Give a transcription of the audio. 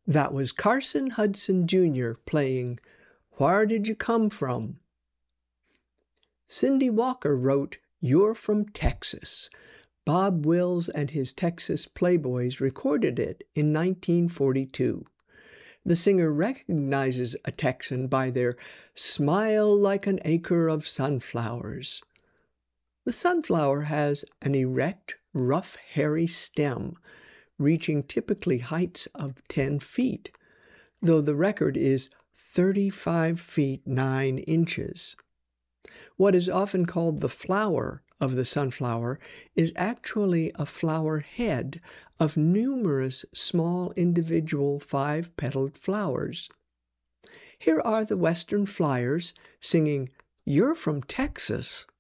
That was Carson Hudson Jr. playing Where Did You Come From? Cindy Walker wrote You're from Texas. Bob Wills and his Texas Playboys recorded it in 1942. The singer recognizes a Texan by their smile like an acre of sunflowers. The sunflower has an erect, rough, hairy stem, reaching typically heights of 10 feet, though the record is 35 feet 9 inches. What is often called the flower of the sunflower is actually a flower head of numerous small individual 5-petaled flowers. Here are the Western Flyers singing You're from Texas.